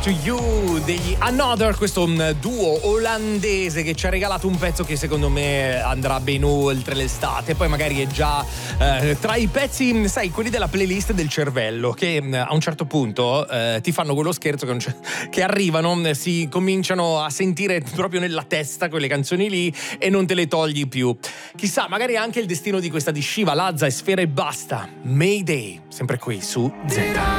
to You degli Another, questo duo olandese che ci ha regalato un pezzo che secondo me andrà ben oltre l'estate. Poi magari è già tra i pezzi, sai, quelli della playlist del cervello, che a un certo punto ti fanno quello scherzo che arrivano, si cominciano a sentire proprio nella testa quelle canzoni lì e non te le togli più. Chissà, magari anche il destino di questa di Shiva, Lazza e Sfera Ebbasta. Mayday, sempre qui su Zeta.